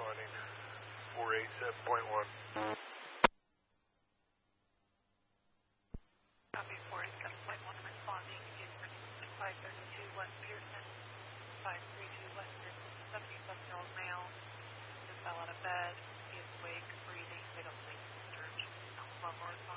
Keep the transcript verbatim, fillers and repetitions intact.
responding. four eight seven point one. Copy four eight seven point one responding in five thirty-two West Pearson, five three two West Pearson, seventy-seven-year-old male, just fell out of bed. He is awake, breathing, they don't think disturbed. Alpha North